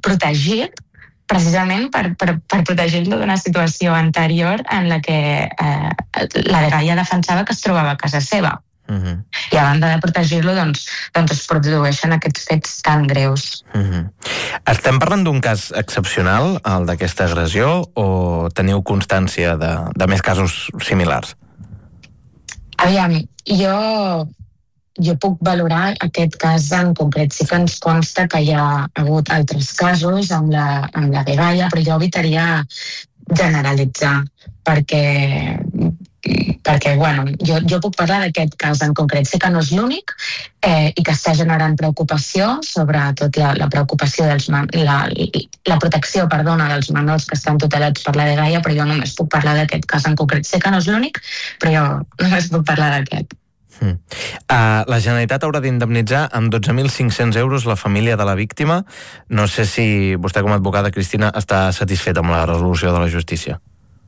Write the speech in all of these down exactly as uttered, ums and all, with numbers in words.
protegit precisament per, per, per protegir-lo d'una situació anterior en la que eh, la dgaia defensava que es trobava a casa seva. Uh-huh. I a banda de protegir-lo, doncs, doncs es produeixen aquests fets tan greus. Uh-huh. Estem parlant d'un cas excepcional, el d'aquesta agressió, o teniu constància de, de més casos similars? Aviam, jo, jo puc valorar aquest cas en concret. Sí que ens consta que hi ha hagut altres casos amb la, amb la dgaia, però jo evitaria generalitzar, perquè perquè, bueno, jo, jo puc parlar d'aquest cas en concret. Sé que no és l'únic eh, i que està generant preocupació, sobretot la, la preocupació dels man, la, la protecció, perdona, dels menors que estan tutelats per la dgaia, però jo només puc parlar d'aquest cas en concret. Sé que no és l'únic, però jo només puc parlar d'aquest. Mm. Uh, la Generalitat haurà d'indemnitzar amb dotze mil cinc-cents euros la família de la víctima. No sé si vostè, com a advocada, Cristina, està satisfeta amb la resolució de la justícia.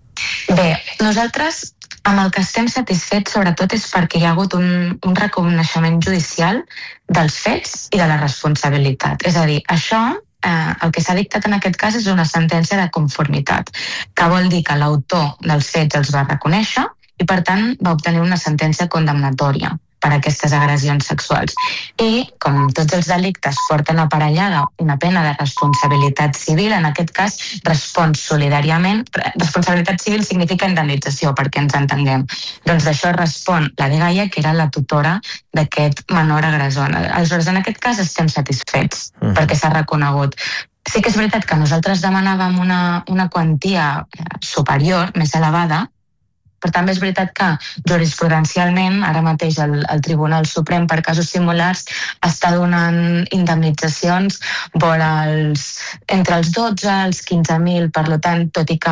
Bé, nosaltres amb el que estem satisfets sobretot és perquè hi ha hagut un, un reconeixement judicial dels fets i de la responsabilitat. És a dir, això, eh, el que s'ha dictat en aquest cas és una sentència de conformitat, que vol dir que l'autor dels fets els va reconèixer i, per tant, va obtenir una sentència condemnatòria per aquestes agressions sexuals. I, com tots els delictes porten aparellada una pena de responsabilitat civil, en aquest cas respon solidàriament. Responsabilitat civil significa indemnització, perquè ens entenguem. Doncs d'això respon la dgaia, que era la tutora d'aquest menor agressor. Aleshores, en aquest cas estem satisfets, uh-huh. perquè s'ha reconegut. Sí que és veritat que nosaltres demanàvem una, una quantia superior, més elevada, però també és veritat que jurisprudencialment ara mateix el, el Tribunal Suprem per casos similars està donant indemnitzacions vora els, entre els dotze als quinze mil, per tant, tot i que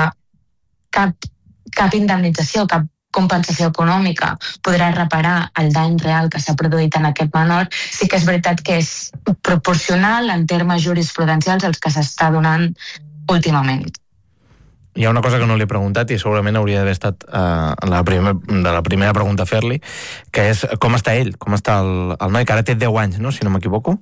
cap, cap indemnització, cap compensació econòmica podrà reparar el dany real que s'ha produït en aquest menor, sí que és veritat que és proporcional en termes jurisprudencials als que s'està donant últimament. Hi ha una cosa que no li he preguntat i segurament hauria d'haver estat uh, la primer, de la primera pregunta a fer-li, que és com està ell, com està el, el noi, que ara té deu anys, no?, si no m'equivoco.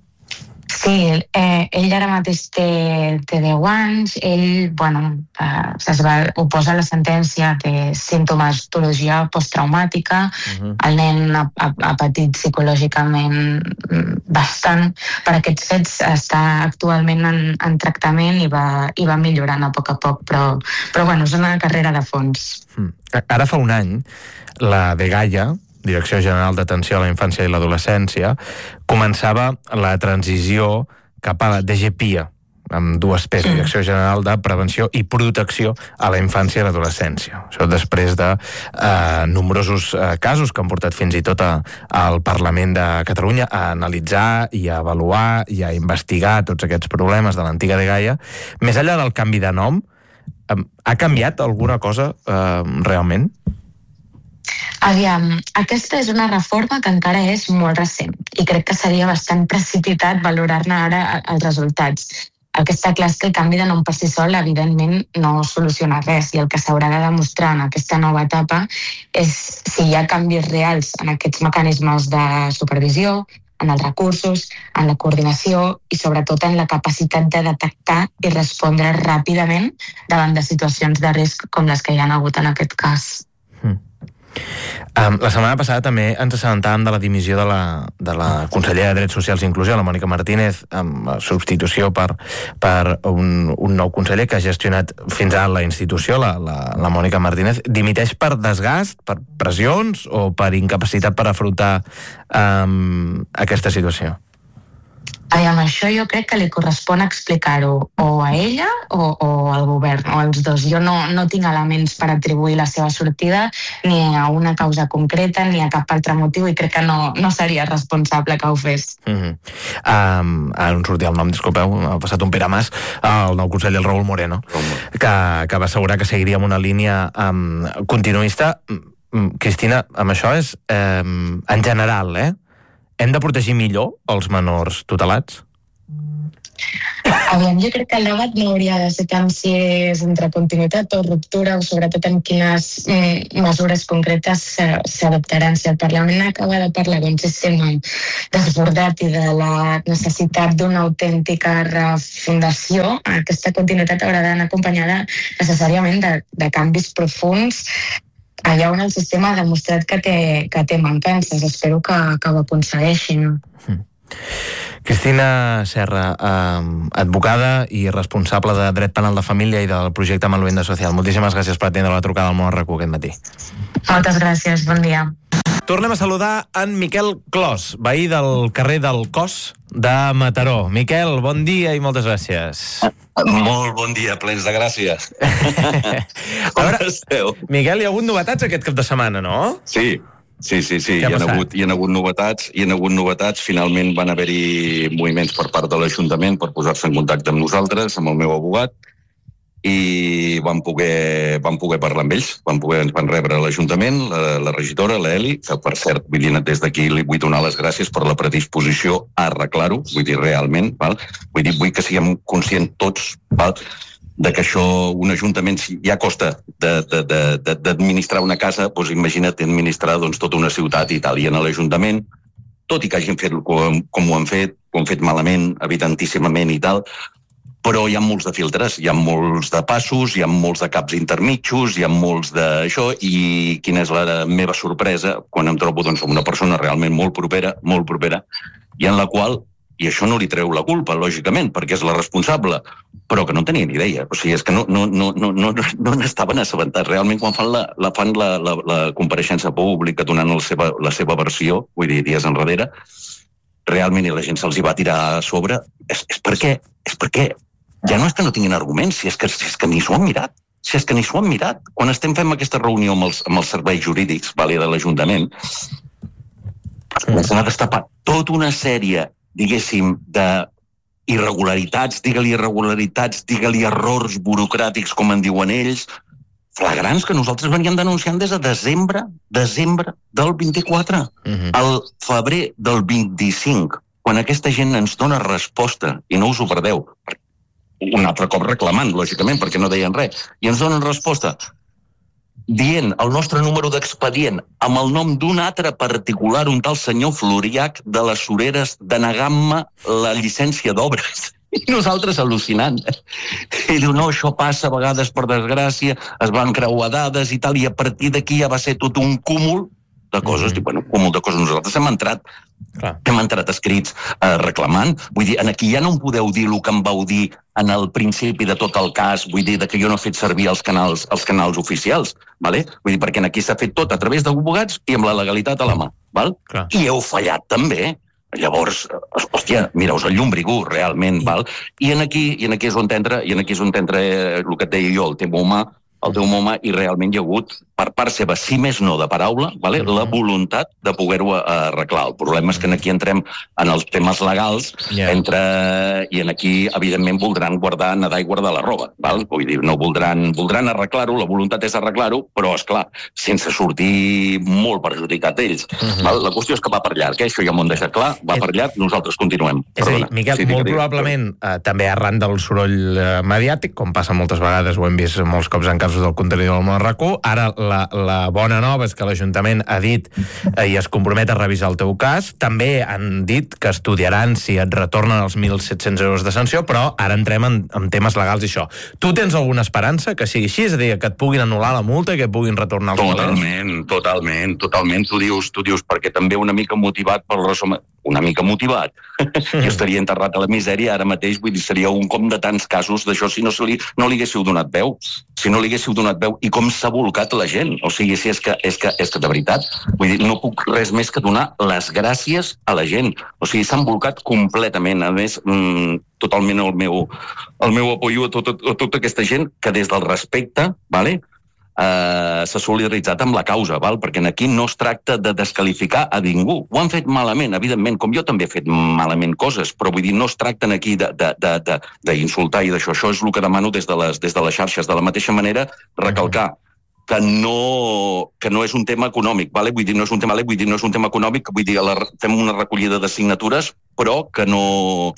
Sí, eh, ell ara mateix té, té deu anys, ell, bueno, eh, es va oposar a la sentència de sintomatologia posttraumàtica, uh-huh. el nen ha, ha, ha patit psicològicament bastant per aquests fets, està actualment en, en tractament i va, i va millorant a poc a poc, però, però bueno, és una carrera de fons. Hmm. Ara fa un any, la dgaia, Direcció General d'Atenció a la Infància i l'Adolescència, començava la transició cap a la D G P I A, amb dues P's, Direcció General de Prevenció i Protecció a la Infància i l'Adolescència. Això després de eh, nombrosos eh, casos que han portat fins i tot a, al Parlament de Catalunya a analitzar i a avaluar i a investigar tots aquests problemes de l'antiga dgaia. Més enllà del canvi de nom, eh, ha canviat alguna cosa eh, realment? Aviam, aquesta és una reforma que encara és molt recent i crec que seria bastant precipitat valorar-ne ara els resultats. El que està clar és que el canvi de nom per si sol evidentment no soluciona res i el que s'haurà de demostrar en aquesta nova etapa és si hi ha canvis reals en aquests mecanismes de supervisió, en els recursos, en la coordinació i sobretot en la capacitat de detectar i respondre ràpidament davant de situacions de risc com les que hi ha hagut en aquest cas. Mm. Um, la setmana passada també ens assabentàvem de la dimissió de la, de la consellera de Drets Socials i Inclusió, la Mònica Martínez, amb substitució per, per un, un nou conseller que ha gestionat fins ara la institució, la, la, la Mònica Martínez. Dimiteix per desgast, per pressions o per incapacitat per afrontar um, aquesta situació? Aviam, això jo crec que li correspon explicar-ho o a ella o, o al govern, o als dos. Jo no, no tinc elements per atribuir la seva sortida ni a una causa concreta ni a cap altre motiu i crec que no, no seria responsable que ho fes. Mm-hmm. um, ara no sortia el nom, disculpeu, ha passat un Pere Mas, el nou conseller, el Raúl Moreno, que, que va assegurar que seguiria amb una línia um, continuista. Cristina, amb això és um, en general, eh? Hem de protegir millor els menors tutelats? Aviam, jo crec que el debat no hauria de ser tant si és entre continuïtat o ruptura, o sobretot en quines mm, mesures concretes s'adoptaran. Si el Parlament acaba de parlar d'un sistema desbordat i de la necessitat d'una autèntica refundació, aquesta continuïtat haurà d'anar acompanyada necessàriament de, de canvis profunds allà on el sistema ha demostrat que té, que té mancances. Espero que, que ho aconsegueixin. Mm. Cristina Serra, eh, advocada i responsable de Dret Penal de Família i del projecte Malvenda Social. Moltíssimes gràcies per atendre la trucada al Món R Q aquest matí. Moltes gràcies, bon dia. Tornem a saludar en Miquel Clos, veí del carrer del Cos de Mataró. Miquel, bon dia i moltes gràcies. Molt bon dia, plens de gràcia. Com esteu? Miquel, hi ha hagut novetats aquest cap de setmana, no? Sí, sí, sí, sí. Hi ha, hagut, hi ha hagut novetats, hi ha hagut novetats. Finalment van haver-hi moviments per part de l'Ajuntament per posar-se en contacte amb nosaltres, amb el meu abogat, i vam poder, vam poder parlar amb ells. Vam poder, ens van rebre a l'Ajuntament, la, la regidora, la Eli, que per cert, vull dir, des d'aquí li vull donar les gràcies per la predisposició a arreglar-ho, vull dir, realment, val? Vull dir, vull que siguem conscients tots, val? De que això, un ajuntament, si ja costa d'administrar una casa, doncs imagina't administrar doncs, tota una ciutat i tal. I en l'Ajuntament, tot i que hagin fet com, com ho han fet, ho han fet malament, evidentíssimament i tal, però hi ha molts de filtres, hi ha molts de passos, hi ha molts de caps intermitjos, hi ha molts d'això, i quina és la meva sorpresa quan em trobo doncs, amb una persona realment molt propera, molt propera, i en la qual, i això no li treu la culpa, lògicament, perquè és la responsable, però que no tenia ni idea. O sigui, és que no, no, no, no, no, no n'estaven assabentats. Realment, quan fan la, la, fan la, la, la compareixença pública donant la seva, la seva versió, vull dir, dies enrere, realment, i la gent se'ls hi va tirar a sobre, és, és perquè, és perquè ja no és que no tinguin arguments, si és que, si és que ni s'ho han mirat. Si és que ni s'ho han mirat. Quan estem fent aquesta reunió amb els, amb els serveis jurídics, vale, de l'Ajuntament, comencen a destapar tota una sèrie, diguéssim, d'irregularitats, digue-li irregularitats, digue-li errors burocràtics, com en diuen ells, flagrants que nosaltres veníem denunciant des de desembre, desembre del vint-i-quatre. Uh-huh. Al febrer del vint-i-cinc, quan aquesta gent ens dona resposta, i no us ho perdeu, un altre cop reclamant, lògicament, perquè no deien res, i ens donen resposta dient el nostre número d'expedient amb el nom d'un altre particular, un tal senyor Floriac de les Sureres, denegant-me la llicència d'obres. I nosaltres al·lucinant. I diu, no, això passa a vegades per desgràcia, es van creuar dades i tal, i a partir d'aquí ja va ser tot un cúmul de coses. Mm-hmm. Diu, bueno, un cúmul de coses. Nosaltres hem entrat, Clar. hem entrat escrits eh, reclamant. Vull dir, aquí ja no em podeu dir el que em vau dir en el principi de tot el cas, vull dir, de que jo no he fet servir els canals, els canals oficials, vale? Vull dir, perquè aquí s'ha fet tot a través d'advocats i amb la legalitat a la mà, val? Clar. I heu fallat també. Llavors, hòstia, mireu-vos el llumbrigu, realment, val? I en aquí, i en aquí és on entra, i en aquí és on entra el que et deia jo, el tema humà, el teu home, i realment hi ha hagut, per part seva, si més no de paraula, vale? Uh-huh. la voluntat de poder-ho arreglar. El problema és que aquí entrem en els temes legals, yeah. entre, i en aquí, evidentment, voldran guardar, nedar i guardar la roba. Val? Vull dir, no voldran, voldran arreglar-ho, la voluntat és arreglar-ho, però, esclar, sense sortir molt perjudicat ells. Uh-huh. Val? La qüestió és que va per llarg, eh? Això ja m'ho han deixat clar, va per llarg, nosaltres continuem. És a dir, Miquel, sí, molt probablement, eh, també arran del soroll eh, mediàtic, com passa moltes vegades, ho hem vist molts cops en casos del contenidor del Món R Q, ara la, la bona nova és que l'Ajuntament ha dit eh, i es compromet a revisar el teu cas. També han dit que estudiaran si et retornen els mil set-cents euros de sanció, però ara entrem en, en temes legals i això. Tu tens alguna esperança que sigui així? És a dir, que et puguin anul·lar la multa i que et puguin retornar els totalment, milers? Totalment, totalment. Tu dius, tu dius, perquè també una mica motivat pel resum... Una mica motivat. Jo estaria enterrat a la misèria ara mateix, vull dir, seria un com de tants casos d'això si no, se li, no li haguéssiu donat veu. Si no li haguéssiu donat veu i com s'ha volcat la gent. O sigui, si és que, és que, és que de veritat, vull dir, no puc res més que donar les gràcies a la gent. O sigui, s'han volcat completament. A més, mmm, totalment el meu, el meu apoyo a, tot, a tota aquesta gent que des del respecte, vale? Uh, s'ha solidaritzat amb la causa, val? Perquè aquí no es tracta de descalificar a ningú. Ho han fet malament, evidentment, com jo també he fet malament coses, però vull dir, no es tracten aquí d'insultar i d'això. Això és el que demano des de les, des de les xarxes. De la mateixa manera, recalcar que no, que no és un tema econòmic, vale? Vull dir, no és un tema, vull dir, no és un tema econòmic, vull dir, la, fem una recollida de signatures, però que no...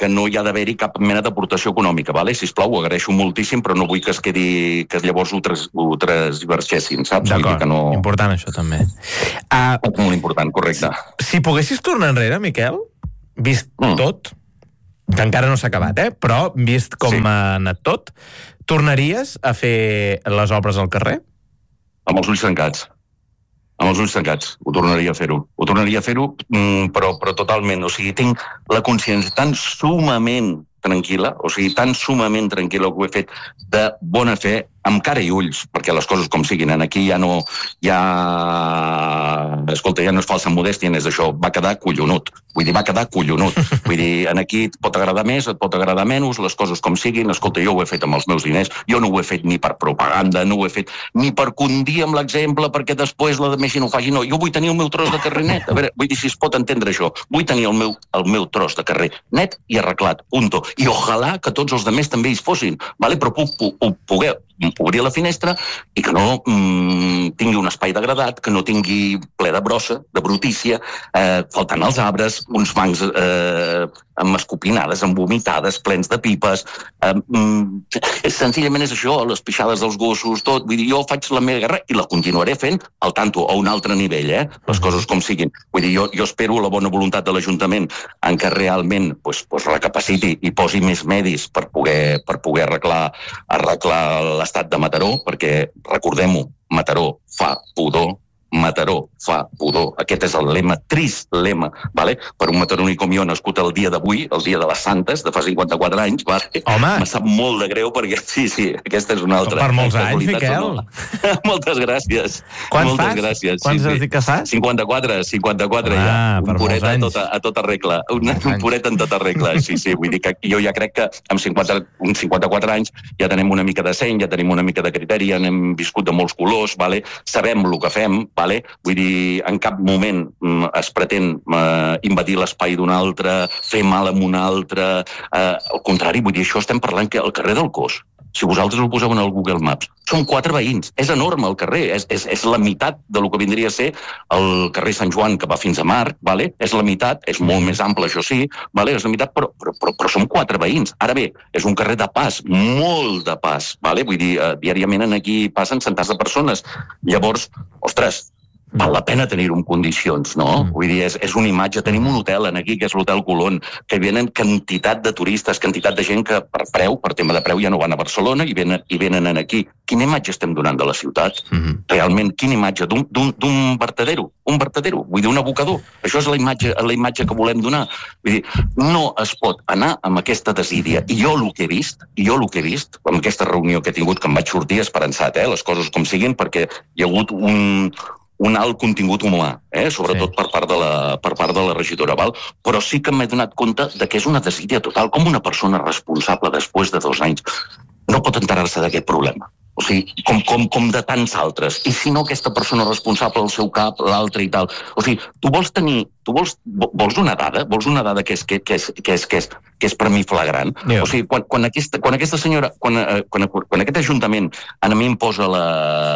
que no hi ha d'haver-hi cap mena d'aportació econòmica, vale? Sisplau, ho agraeixo moltíssim, però no vull que es quedi, que llavors ho, tras, ho transvergeixin, saps? D'acord, que no... important això també. Uh, molt important, correcte. Si, si poguessis tornar enrere, Miquel, vist mm. tot, que encara no s'ha acabat, eh? Però vist com sí. ha anat tot, tornaries a fer les obres al carrer? Amb els ulls tancats. Amb els ulls tancats. Ho tornaria a fer-ho. Ho tornaria a fer-ho, però, però totalment. O sigui, tinc la consciència tan sumament tranquil·la, o sigui, tan sumament tranquil·la que ho he fet de bona fe, amb cara i ulls, perquè les coses com siguin, aquí ja no... ja... Escolta, ja no és falsa modèstia, és això, va quedar collonut. Vull dir, va quedar collonut. Vull dir, aquí et pot agradar més, et pot agradar menys, les coses com siguin. Escolta, jo ho he fet amb els meus diners, jo no ho he fet ni per propaganda, no ho he fet ni per condir amb l'exemple, perquè després la de més no ho faci, no. Jo vull tenir el meu tros de carrer net. A veure, vull dir, si es pot entendre això. Vull tenir el meu, el meu tros de carrer net i arreglat, punto. I ojalà que tots els demés també hi fossin, vale? Però puc, puc, puc poder obrir la finestra i que no mm, tingui un espai degradat, que no tingui ple de brossa, de brutícia, eh, faltant els arbres, uns bancs eh, amb escopinades, amb vomitades, plens de pipes. Eh, mm, senzillament és això, les pixades dels gossos, tot. Vull dir, jo faig la meva guerra i la continuaré fent al tanto, a un altre nivell, eh? Les coses com siguin. Vull dir, jo, jo espero la bona voluntat de l'Ajuntament en què realment pues, pues, recapaciti i posi més medis per poder, per poder arreglar, arreglar l'estat de Mataró, perquè, recordem-ho, Mataró fa pudor, Mataró fa pudor. Aquest és el lema, trist lema, vale? Per un mataroní com jo, nascut el dia d'avui, el dia de les Santes, de fa cinquanta-quatre anys, vale? Home! Me sap molt de greu perquè, sí, sí, aquesta és una altra. Per molts anys, Miquel. No. Moltes gràcies. Quants moltes fas? Gràcies. Quants sí, has sí. dit que fas? cinquanta-quatre, cinquanta-quatre ah, ja. Un per puret a anys. tota, a tota regla. Un, un puret en tota regla, sí, sí. Vull dir que jo ja crec que amb cinquanta, uns cinquanta-quatre anys ja tenim una mica de seny, ja tenim una mica de criteri, ja hem viscut de molts colors, vale? Sabem el que fem, vale? Vull dir, en cap moment es pretén eh, invadir l'espai d'un altre, fer mal amb un altre. Eh, al contrari, vull dir, això estem parlant que al carrer del Cos, si vosaltres ho poseu en el Google Maps, són quatre veïns. És enorme el carrer, és, és, és la meitat del que vindria a ser el carrer Sant Joan, que va fins a Marc, vale? És la meitat, és molt més ample, això sí, vale? És la meitat, però, però, però, però som quatre veïns. Ara bé, és un carrer de pas, molt de pas, vale? Vull dir, eh, diàriament aquí passen centenars de persones. Llavors, ostres, val la pena tenir-ho en condicions, no? Mm. Vull dir, és, és una imatge. Tenim un hotel en aquí, que és l'Hotel Colón, que venen quantitat de turistes, quantitat de gent que per preu, per tema de preu, ja no van a Barcelona i venen, i venen en aquí. Quina imatge estem donant de la ciutat? Mm. Realment, quina imatge? D'un vertedero, un vertedero, vull dir, un abocador. Això és la imatge, la imatge que volem donar. Vull dir, no es pot anar amb aquesta desídia. I jo el que he vist, i jo el que he vist, amb aquesta reunió que he tingut, que em vaig sortir esperançat, eh, les coses com siguin, perquè hi ha hagut un... un alt contingut humà, eh? Sobretot sí. per, part de la, per part de la regidora, val? Però sí que m'he donat compte de que és una desídia total, com una persona responsable després de dos anys no pot enterar-se d'aquest problema. O sigui, com, com, com de tants altres. I si no, aquesta persona responsable al seu cap, l'altre i tal. O sigui, tu vols tenir... Tu vols, vols una dada? Vols una dada que és, que, que és, que és, que és, que és per mi flagrant? Yeah. O sigui, quan, quan, aquesta, quan aquesta senyora... Quan, quan, quan aquest ajuntament a mi em posa la,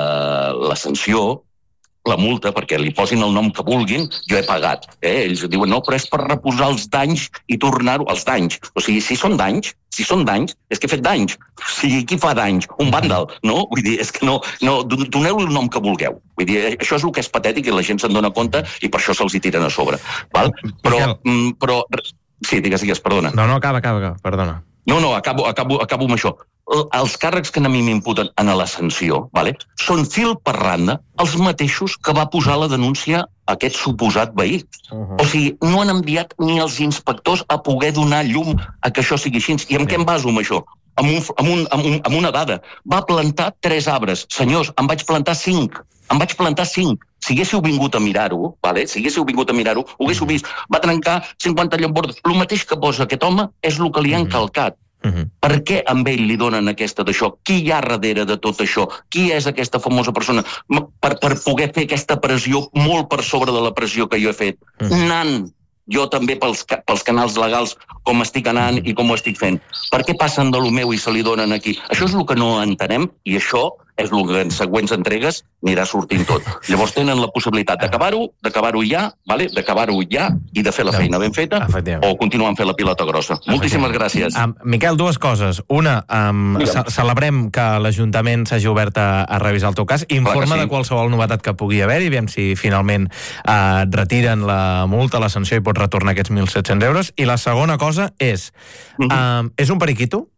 la sanció, la multa, perquè li posin el nom que vulguin, jo he pagat. Eh? Ells diuen, no, però és per reposar els danys i tornar-ho als danys. O sigui, si són danys, si són danys, és que he fet danys. O sigui, qui fa danys? Un vàndal, no? Vull dir, és que no, no doneu-li el nom que vulgueu. Vull dir, això és el que és patètic i la gent se'n dona compte i per això se'ls hi tiren a sobre. Val? Però, però... Sí, digues, digues, perdona. No, no, acaba, acaba, acaba, perdona. No, no, acabo, acabo, acabo amb això. Els càrrecs que a mi m'imputen en la sanció, vale, són fil per randa els mateixos que va posar la denúncia a aquest suposat veí. Uh-huh. O sigui, no han enviat ni els inspectors a poder donar llum a que això sigui així. I amb sí. què em baso amb això? Amb, un, amb, un, amb, un, amb una dada. Va plantar tres arbres. Senyors, em vaig plantar cinc. Em vaig plantar cinc. Si haguéssiu vingut a mirar-ho, vale? si haguéssiu vingut a mirar-ho, ho haguéssiu vist. Va trencar cinquanta llambordes. El mateix que posa aquest home és el que li han calcat. Uh-huh. Per què amb ell li donen aquesta d'això? Qui hi ha darrere de tot això? Qui és aquesta famosa persona? Per, per poder fer aquesta pressió molt per sobre de la pressió que jo he fet. Uh-huh. Anant jo també pels, pels canals legals com estic anant uh-huh. i com ho estic fent. Per què passen de lo meu i se li donen aquí? Això és el que no entenem i això és el que en següents entregues anirà sortint tot. Llavors tenen la possibilitat d'acabar-ho, d'acabar-ho ja, vale? d'acabar-ho ja i de fer la feina ben feta o continuar fent la pilota grossa. Moltíssimes gràcies. Um, Miquel, dues coses. Una, um, ce celebrem que l'Ajuntament s'hagi obert a, a revisar el teu cas. Informa sí. de qualsevol novetat que pugui haver-hi, aviam si finalment uh, retiren la multa, la sanció i pots retornar aquests mil set-cents euros. I la segona cosa és, uh, és un periquito?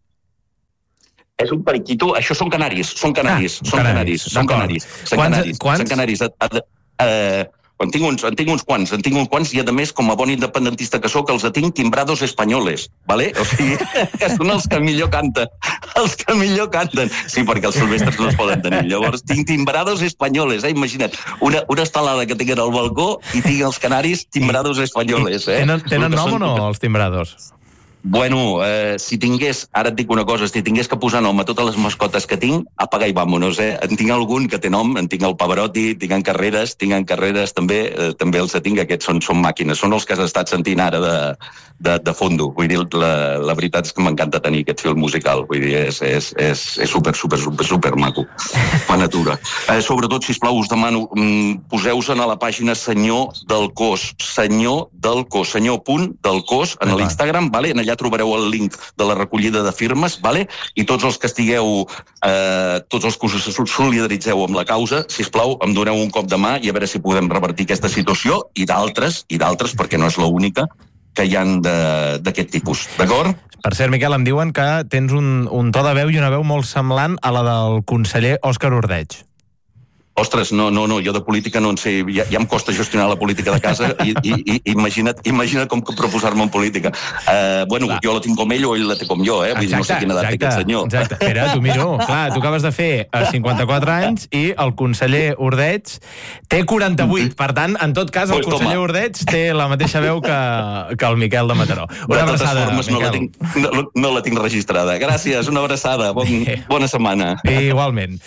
És un periquito, això són canaris, són canaris, ah, són canaris, són canaris, són canaris, quants? Són canaris. Uh, en, tinc uns, en tinc uns quants, en tinc uns quants, i a més, com a bon independentista que sóc, els tinc timbrados espanyoles, vale? O sigui, que són els que millor canten, els que millor canten. Sí, perquè els silvestres no es poden tenir. Llavors, tinc timbrados espanyoles, eh? Imagina't, una, una estelada que tinguin al balcó i tinc els canaris timbrados espanyoles, eh? Tenen, tenen nom o no, els timbrados? Bueno, eh, si tingués, ara et dic una cosa, si tingués que posar nom a totes les mascotes que tinc, apaga i vámonos, eh? En tinc algun que té nom, en tinc el Pavarotti, tinc en Carreres, tinc en Carreres també, eh, també els tinc, aquests són, són màquines, són els que has estat sentint ara de, de, de fondo. Vull dir, la, la veritat és que m'encanta tenir aquest film musical, vull dir, és, és, és, és super, super, super, super maco. La natura. Eh, sobretot, sisplau, us demano, mm, poseu-se'n a la pàgina Senyor del Cos, Senyor del Cos, senyor punt del Cos, en l'Instagram, vale? En allà trobareu el link de la recollida de firmes, vale? I tots els que estigueu, eh, tots els que us solidaritzeu amb la causa, sisplau, em doneu un cop de mà i a veure si podem revertir aquesta situació i d'altres, i d'altres, perquè no és l'única, que hi ha d'aquest tipus, d'acord? Per cert, Miquel, em diuen que tens un, un to de veu i una veu molt semblant a la del conseller Òscar Ordeig. Ostres, no, no, no, jo de política no en sé, ja, ja em costa gestionar la política de casa i, i, i imagina't, imagina't com proposar-me en política. Uh, bueno, clar. Jo la tinc com ell o ell la té com jo, eh? Vull dir, no sé quina edat té aquest senyor. Exacte, espera, t'ho miro. Clar, tu acabes de fer cinquanta-quatre anys i el conseller Ordeig té quaranta-vuit. Per tant, en tot cas, el pues conseller toma. Ordeig té la mateixa veu que, que el Miquel de Mataró. Una de abraçada, formes, no la, tinc, no, no la tinc registrada. Gràcies, una abraçada. Bon, bona setmana. Igualment.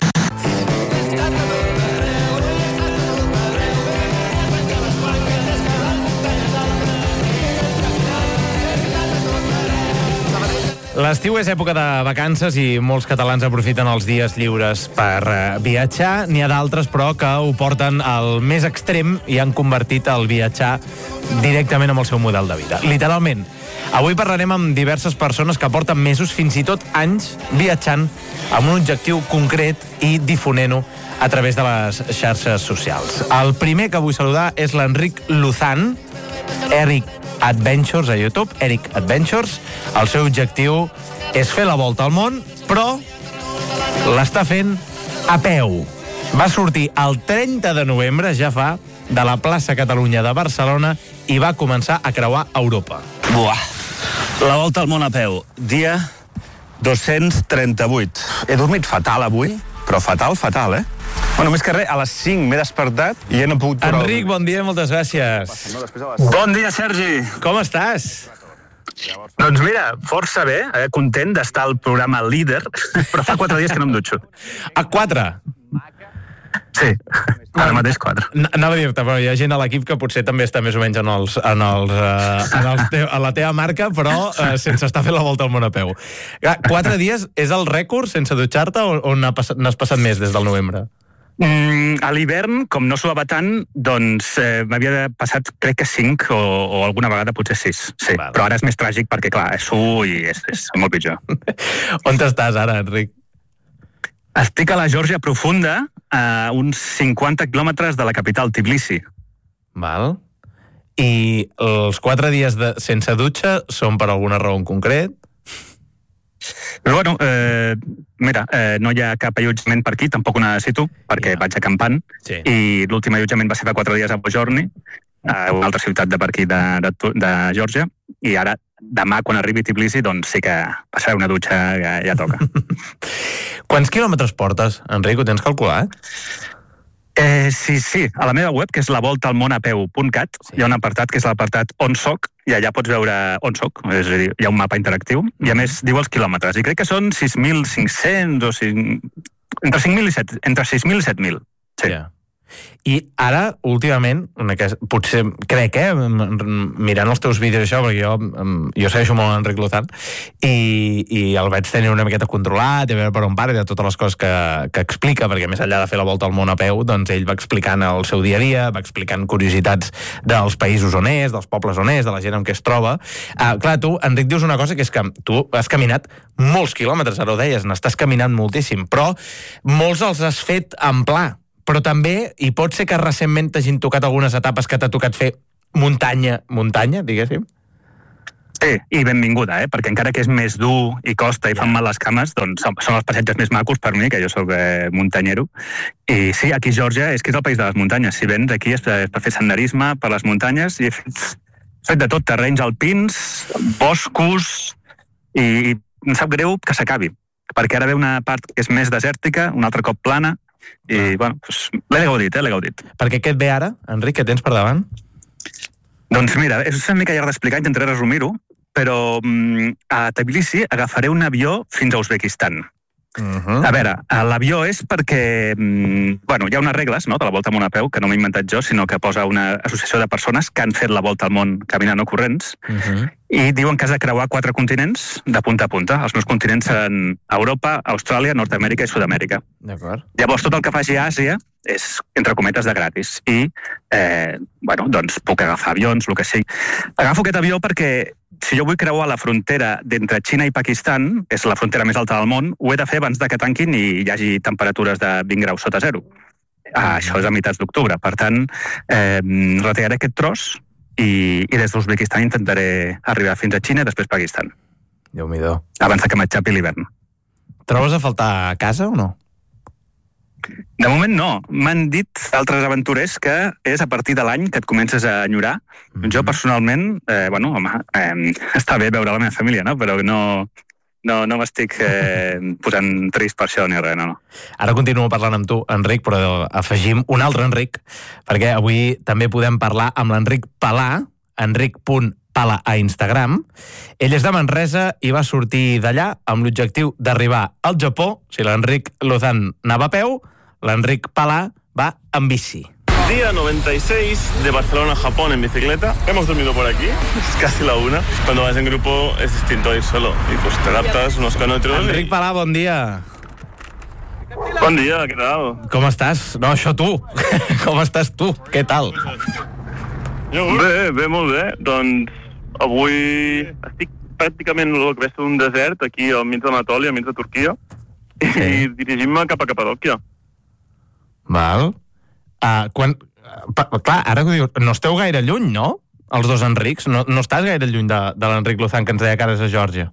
L'estiu és època de vacances i molts catalans aprofiten els dies lliures per viatjar. N'hi ha d'altres, però, que ho porten al més extrem i han convertit el viatjar directament amb el seu model de vida. Literalment. Avui parlarem amb diverses persones que porten mesos, fins i tot anys, viatjant amb un objectiu concret i difonent-ho a través de les xarxes socials. El primer que vull saludar és l'Enric Luzán, Eric Adventures a YouTube, Eric Adventures. El seu objectiu és fer la volta al món, però l'està fent a peu. Va sortir el trenta de novembre, ja fa, de la plaça Catalunya de Barcelona i va començar a creuar Europa. Buah, la volta al món a peu, dia dos-cents trenta-vuit. He dormit fatal avui, però fatal, fatal, eh? Bueno, més que res, a les cinc m'he despertat i ja no he pogut... Enric, bon dia, moltes gràcies. Bon dia, Sergi. Com estàs? Doncs mira, força bé, eh, content d'estar al programa Líder, però fa quatre dies que no em dutxo. A quatre? Sí, ara mateix quatre. Anava a dir-te, però hi ha gent a l'equip que potser també està més o menys en, els, en, els, uh, en, els te, en la teva marca, però uh, sense estar fent la volta al món a peu. Quatre dies és el rècord sense dutxar-te o, o n'has passat més des del novembre? Mm, a l'hivern, com no suava tant, doncs eh, m'havia passat, crec que cinc o, o alguna vegada potser sis. Sí, vale. Però ara és més tràgic perquè, clar, suo i és, és molt pitjor. On estàs ara, Enric? Estic a la Geòrgia profunda, a uns cinquanta quilòmetres de la capital, Tbilisi. Val. I els quatre dies de, sense dutxa són per alguna raó en concret? Però bueno, eh, mira, eh, no hi ha cap allotjament per aquí, tampoc ho necessito, perquè yeah. vaig acampant, sí. I l'últim allotjament va ser fa quatre dies a Bojorni, a una altra ciutat de per aquí de, de, de Geòrgia, i ara, demà, quan arribi a Tbilisi, doncs sí que passaré una dutxa, ja, ja toca. Quants quilòmetres portes, Enric? Ho tens calculat? Eh, sí, sí. A la meva web, que és la volta al món a peu punt cat, sí. Hi ha un apartat que és l'apartat On soc, i allà pots veure on soc, és a dir, hi ha un mapa interactiu, mm. i a més diu els quilòmetres, i crec que són sis mil cinc-cents o cinc... entre cinc mil i set... entre sis mil i set mil. Sí. Yeah. I ara, últimament, potser, crec, eh, mirant els teus vídeos això, perquè jo, jo segueixo molt Enric Luzán, i, i el vaig tenir una miqueta controlat, i a veure per on para, i de totes les coses que, que explica, perquè més enllà de fer la volta al món a peu, doncs ell va explicant el seu dia a dia, va explicant curiositats dels països on és, dels pobles on és, de la gent amb què es troba. Uh, clar, tu, Enric, dius una cosa, que és que tu has caminat molts quilòmetres, ara ho deies, n'estàs caminant moltíssim, però molts els has fet en pla, però també, i pot ser que recentment t'hagin tocat algunes etapes que t'ha tocat fer muntanya, muntanya, diguéssim? Sí, i benvinguda, eh? Perquè encara que és més dur i costa i fan mal les cames, doncs són els passatges més macos per mi, que jo soc eh, muntanyero. I sí, aquí a Geòrgia és que és el país de les muntanyes. Si vens aquí és per, per fer senderisme per les muntanyes i he fet, fet de tot, terrenys alpins, boscos, i, i em sap greu que s'acabi, perquè ara ve una part que és més desèrtica, un altre cop plana, i, ah. bueno, doncs, l'he gaudit, eh, l'he gaudit. Perquè què et ve ara, Enric, què tens per davant? Doncs mira, és una mica llarg d'explicar, intentaré resumir-ho, però mm, a Tbilisi agafaré un avió fins a Uzbekistan. Uh-huh. A veure, l'avió és perquè mm, bueno, hi ha unes regles, no?, de la Volta al Món a peu, que no m'he inventat jo, sinó que posa una associació de persones que han fet la Volta al Món caminant o corrents, uh-huh. i diuen que has de creuar quatre continents de punta a punta. Els meus continents seran Europa, Austràlia, Nord-Amèrica i Sud-amèrica. D'acord. Llavors, tot el que faci a Àsia és, entre cometes, de gratis. I, eh, bueno, doncs puc agafar avions, el que sigui. Agafo aquest avió perquè si jo vull creuar la frontera d'entre Xina i Pakistan, que és la frontera més alta del món, ho he de fer abans de que tanquin i hi hagi temperatures de vint graus sota zero. Ah, això és a meitats d'octubre. Per tant, eh, retallaré aquest tros i, i des d'Uzbekistan intentaré arribar fins a Xina i després Pakistan. Déu-n'hi-do. Abans que m'aixapi l'hivern. Trobes a faltar a casa o no? De moment no. M'han dit altres aventurers que és a partir de l'any que et comences a enyorar. Mm-hmm. Jo personalment, eh, bueno, home, eh, està bé veure la meva família, no? Però no, no, no m'estic eh, posant trist per això ni res, no, no. Ara continuo parlant amb tu, Enric, però afegim un altre Enric, perquè avui també podem parlar amb l'Enric Palà, enric punt pala a Instagram. Ell és de Manresa i va sortir d'allà amb l'objectiu d'arribar al Japó. Si l'Enric Luzán anava a peu, l'Enric Palà va en bici. Día noventa y seis de Barcelona a Japón en bicicleta. Hemos dormido por aquí, es casi la una. Cuando vas en grupo es distinto a ir solo. Y pues te adaptas unos con otros. Enric Palà, bon dia. Bon dia, què tal? Com estàs? No, això tu. Com estàs tu? Què tal? Bé, bé, molt bé. Doncs avui estic pràcticament el que ve un desert aquí al mig d'Anatòlia, al mig de Turquia, sí. i dirigim-me cap a Capadòquia. Val. Uh, quan, pa, clar, ara ho dius, no esteu gaire lluny, no? Els dos Enrics. No, no estàs gaire lluny de, de l'Enric Luzán, que ens deia que ara és a Geòrgia.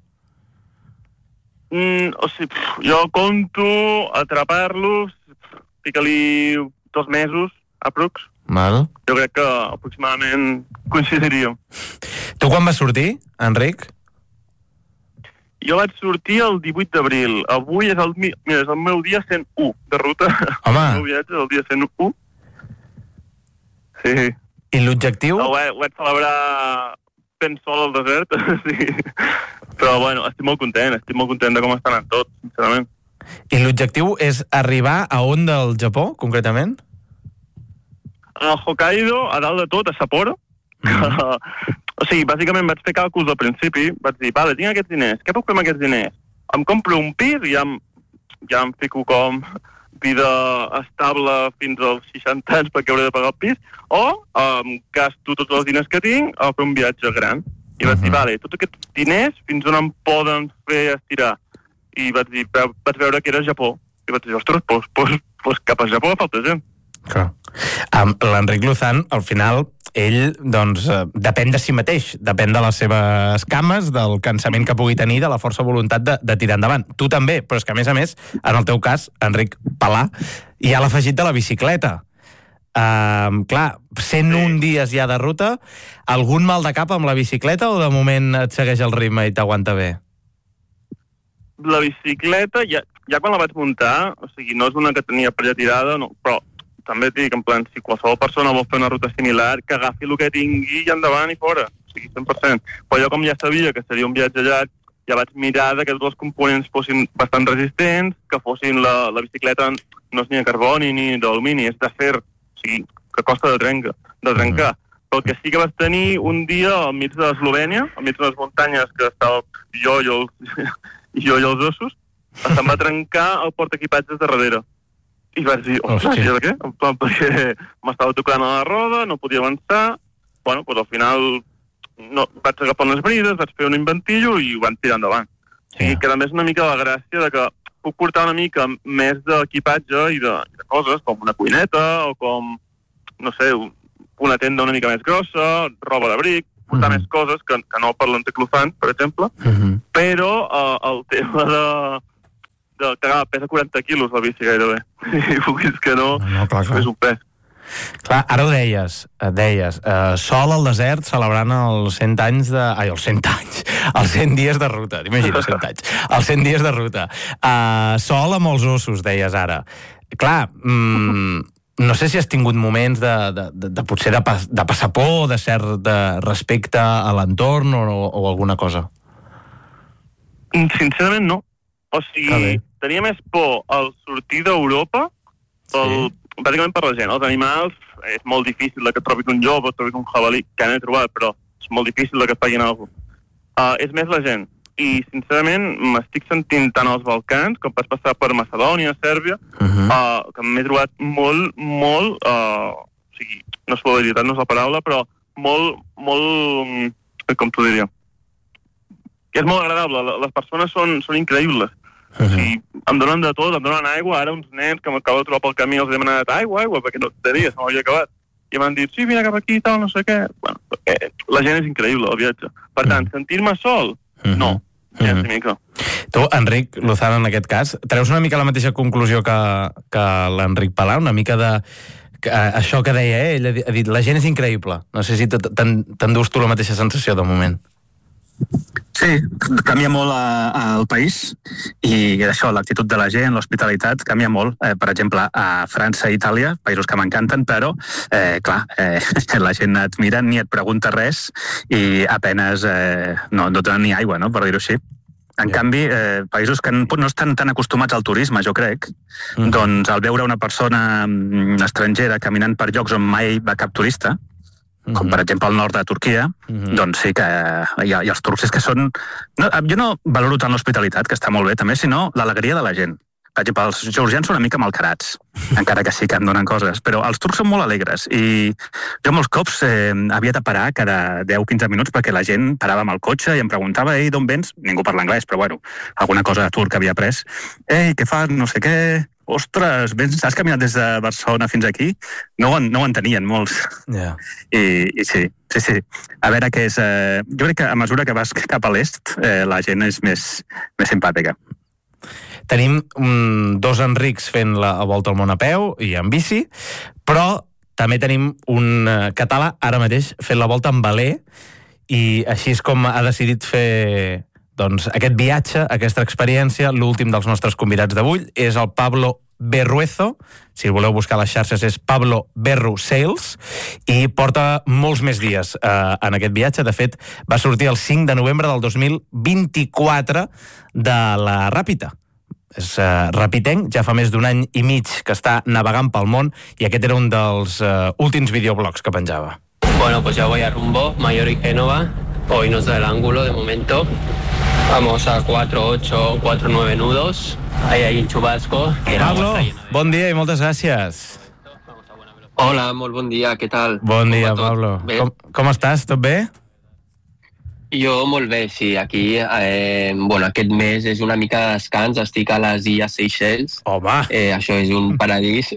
Mm, o sigui, pf, jo conto atrapar-los, fica-li dos mesos, aprox. Val. Jo crec que aproximadament coincidiríem. Tu quan vas sortir, Enric? Jo vaig sortir el divuit d'abril. Avui és el, mira, és el meu dia cent u de ruta. Home. El meu viatge és el dia cent u. Sí. I l'objectiu? No, ho, he, ho vaig celebrar fent sol al desert, sí. Però, bueno, estic molt content, estic molt content de com està anant tot, sincerament. I l'objectiu és arribar a on del Japó, concretament? A Hokkaido, a dalt de tot, a Sapporo. Mm. O sigui, bàsicament vaig fer càlculs al principi, vaig dir, vale, tinc aquests diners, què puc fer amb aquests diners? Em compro un pis i ja em, ja em fico com vida estable fins als seixanta anys perquè hauré de pagar el pis, o um, gasto tots els diners que tinc a fer un viatge gran. I vaig uh-huh. dir, vale, tots aquests diners fins on em poden fer estirar? I vaig dir, vaig veure que era Japó. I vaig dir, ostres, pues, pues, pues cap a Japó falta gent. Clar. Um, L'Enric Luzán, al final, ell, doncs, uh, depèn de si mateix, depèn de les seves cames, del cansament que pugui tenir, de la força voluntat de, de tirar endavant. Tu també, però és que, a més a més, en el teu cas, Enric Palà, hi ha l'afegit de la bicicleta. Uh, clar, cent un dies ja de ruta, algun mal de cap amb la bicicleta o de moment et segueix el ritme i t'aguanta bé? La bicicleta, ja, ja quan la vaig muntar, o sigui, no és una que tenia per allà tirada, no, però també et dic, en plan, si qualsevol persona vol fer una ruta similar, que agafi el que tingui i endavant i fora. O sigui, cent per cent. Però jo, com ja sabia que seria un viatge llarg, ja vaig mirar que tots els components fossin bastant resistents, que fossin la, la bicicleta no és ni de carboni ni d'alumini, és d'acer o sigui, que costa de trencar. De trencar. Mm. Però el que sí que vaig tenir un dia al mig de Eslovènia, al mig de les muntanyes que estava jo i els, jo i els ossos, se'm va trencar el portaequipatges de darrere. I vaig dir, ostres, de què? En plan, perquè m'estava tocant a la roda, no podia avançar. Bueno, doncs al final no, vaig agafar unes brides, vaig fer un inventillo i ho van tirar endavant. Sí. I que també és una mica la gràcia de que puc portar una mica més d'equipatge i de, i de coses, com una cuineta o com, no sé, una tenda una mica més grossa, roba d'abric, portar uh -huh. més coses que, que no per l'anteclofant, per exemple, uh -huh. però uh, el tema de, de que ah, pesa quaranta quilos la bici gairebé, i puguis que no, no clar, clar. És un pes. Clar, ara ho deies, et deies, uh, sol al desert celebrant els cent anys de... Ai, els cent anys, els cent dies de ruta, t'imagines, cent anys, els cent dies de ruta. Uh, sol amb els ossos, deies ara. Clar, mm, no sé si has tingut moments de, de, de, de potser de, pas, de passar por, de cert de respecte a l'entorn o, o alguna cosa. Sincerament no. O sigui, tenia més por al sortir d'Europa, pel, sí. bàsicament per la gent. Els animals, és molt difícil que et trobis un llop o et trobis un jabalí, que n'he trobat, però és molt difícil que et paguin alguna cosa. Uh, és més la gent. I, sincerament, m'estic sentint tant als Balcans, com vaig passar per Macedònia, Sèrbia, uh -huh. uh, que m'he trobat molt, molt... Uh, o sigui, no és solidaritat, no és la paraula, però molt, molt... Com t'ho diria? Que és molt agradable. Les persones són, són increïbles. Uh -huh. O sigui, em donen de tot, em donen aigua. Ara uns nens que m'acabo de trobar pel camí els he demanat aigua, aigua, perquè no tenia, se m'havia acabat. I m'han dit, sí, vine cap aquí i tal, no sé què. Bueno, eh, la gent és increïble, el viatge. Per tant, uh -huh. sentir-me sol? Uh -huh. No. Ja mm -hmm. Tu, Enric Lozano, en aquest cas, treus una mica la mateixa conclusió que, que l'Enric Palau, una mica de... Que, això que deia ell, ha dit, la gent és increïble. No sé si t'endús tu la mateixa sensació de moment. Sí, canvia molt al país i això, l'actitud de la gent, l'hospitalitat, canvia molt. Eh, per exemple, a França i Itàlia, països que m'encanten, però, eh, clar, eh, la gent et mira, ni et pregunta res i apenes eh, no, no et donen ni aigua, no?, per dir-ho així. En yeah. canvi, eh, països que no estan tan acostumats al turisme, jo crec, mm. doncs al veure una persona estrangera caminant per llocs on mai va cap turista, com per exemple al nord de Turquia, uh-huh. doncs sí que hi ha, i els turcs és que són... No, jo no valoro tant l'hospitalitat, que està molt bé també, sinó l'alegria de la gent. Per exemple, els georgians són una mica malcarats, encara que sí que em donen coses, però els turcs són molt alegres i jo molts cops eh, havia de parar cada deu a quinze minuts perquè la gent parava amb el cotxe i em preguntava, ei, d'on vens? Ningú parla anglès, però bueno, alguna cosa de turc havia après. Ei, què fas? No sé què... Ostres, vens, has caminat des de Barcelona fins aquí? No ho, no ho entenien molts. Yeah. I, I sí, sí, sí. A veure què és... Eh, jo crec que a mesura que vas cap a l'est, eh, la gent és més, més simpàtica. Tenim um, dos Enrics fent la volta al món a peu i en bici, però també tenim un uh, català ara mateix fent la volta en veler i així és com ha decidit fer... Doncs aquest viatge, aquesta experiència, l'últim dels nostres convidats d'avui és el Pablo Berruezo, si el voleu buscar a les xarxes és Pablo Berru Sales, i porta molts més dies eh, en aquest viatge. De fet, va sortir el cinc de novembre del dos mil vint-i-quatre de la Ràpita. És eh, rapitenc, ja fa més d'un any i mig que està navegant pel món i aquest era un dels eh, últims videoblogs que penjava. Bueno, pues ya voy a rumbo, Mallorca y Génova. Hoy nos da el ángulo de momento. Vamos a cuatro ocho, cuatro nueve nudos. Ahí hay un chubasco. Pablo, bon dia i moltes gràcies. Hola, molt bon dia, què tal? Bon dia, Pablo. Com, com estàs? Tot bé? Jo molt bé, sí. Aquí, eh, bueno, aquest mes és una mica de descans. Estic a les Illes Seychelles. Home! Eh, això és un paradís.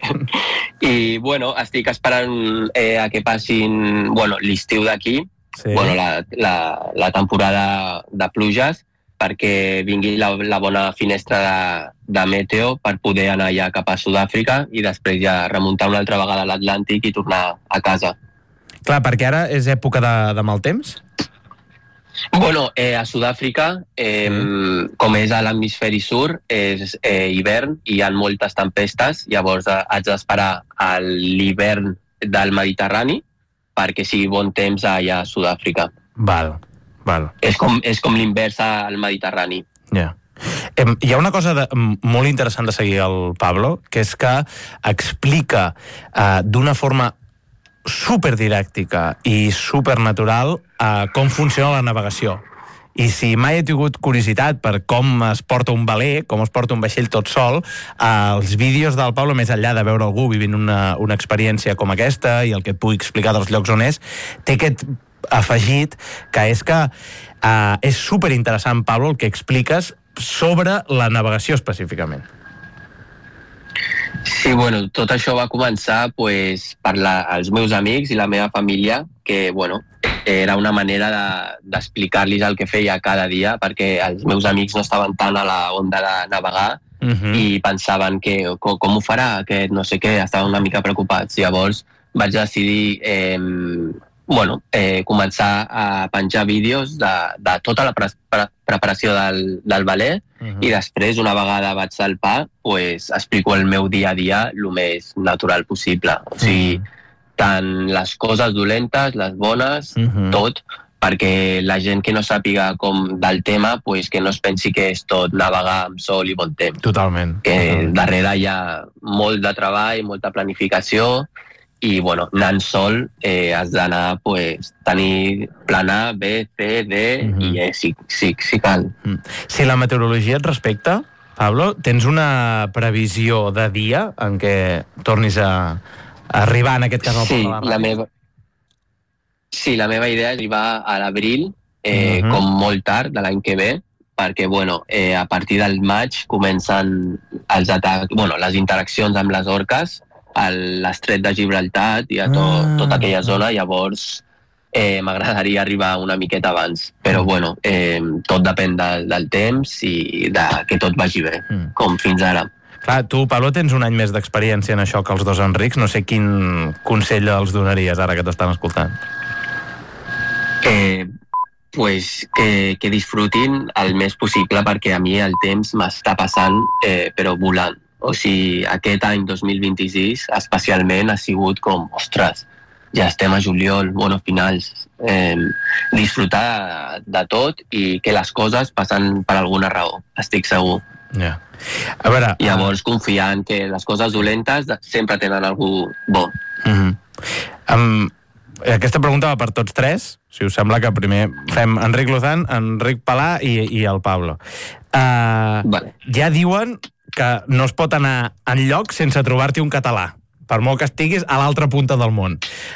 I, bueno, estic esperant eh, a que passin, bueno, l'estiu d'aquí. Sí. Bueno, la, la, la temporada de pluges perquè vingui la, la bona finestra de, de meteo per poder anar ja cap a Sud-àfrica i després ja remuntar una altra vegada a l'Atlàntic i tornar a casa. Clar, perquè ara és època de, de mal temps? Bueno, eh, a Sud-àfrica, eh, sí. com és a l'hemisferi sud, és eh, hivern i hi ha moltes tempestes, llavors eh, haig d'esperar a l'hivern del Mediterrani perquè sigui bon temps allà a Sud-àfrica. Val, val. És com, és com l'invers al Mediterrani. Ja. Yeah. Hi ha una cosa de, molt interessant de seguir el Pablo, que és que explica uh, d'una forma superdidàctica i supernatural uh, com funciona la navegació. I si mai he tingut curiositat per com es porta un veler, com es porta un vaixell tot sol, eh, els vídeos del Pablo, més enllà de veure algú vivint una, una experiència com aquesta i el que et pugui explicar dels llocs on és, té aquest afegit que és que eh, és superinteressant, Pablo, el que expliques sobre la navegació específicament. Sí, bueno, tot això va començar pues, per la, els meus amics i la meva família, que, bueno, era una manera d'explicar-los el que feia cada dia, perquè els meus amics no estaven tan a la onda de navegar uh-huh. i pensaven que com, com ho farà, que no sé què, estaven una mica preocupats. Llavors vaig decidir eh, bueno, eh, començar a penjar vídeos de, de tota la pre pre preparació del, del veler uh-huh. i després, una vegada vaig salpar, pues, explico el meu dia a dia el més natural possible. O sigui, uh-huh. tant les coses dolentes, les bones, uh-huh. tot, perquè la gent que no sàpiga com del tema, pues, que no es pensi que és tot navegar amb sol i bon temps. Totalment. Que totalment. Darrere hi ha molt de treball, molta planificació, i, bueno, anant sol eh, has d'anar, pues, tenir plan A, B, C, D, uh-huh. i eh, si, si, si cal. Uh-huh. Si la meteorologia et respecta, Pablo, tens una previsió de dia en què tornis a arribar, en aquest cas, al sí, Port de la Ràdio? La meva... Sí, la meva idea és arribar a l'abril, eh, uh-huh. com molt tard de l'any que ve, perquè, bueno, eh, a partir del maig comencen els atacs, bueno, les interaccions amb les orques, a l'estret de Gibraltar i a to, ah. tota aquella zona, llavors eh, m'agradaria arribar una miqueta abans, però bueno, eh, tot depèn de, del temps i de que tot vagi bé, mm. com fins ara. Clar, tu, Pablo, tens un any més d'experiència en això que els dos Enrics, no sé quin consell els donaries ara que t'estan escoltant. Eh, pues que, que disfrutin el més possible, perquè a mi el temps m'està passant, eh, però volant. O sigui, aquest any dos mil vint-i-sis especialment ha sigut com, ostres, ja estem a juliol, bueno, finals. Eh, disfrutar de, de tot i que les coses passen per alguna raó, estic segur. Yeah. A veure... Llavors, confiar en que les coses dolentes sempre tenen algú bo. Uh-huh. um, aquesta pregunta va per tots tres. Si us sembla que primer fem Enric Lozán, Enric Palà i, i el Pablo. Uh, vale. Ja diuen que no es pot anar enlloc sense trobar-t'hi un català, per molt que estiguis a l'altra punta del món.